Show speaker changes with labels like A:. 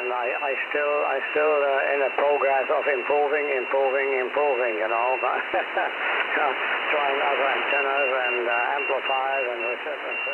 A: and I still in a progress of improving, you know, trying other antennas and amplifiers and receptors.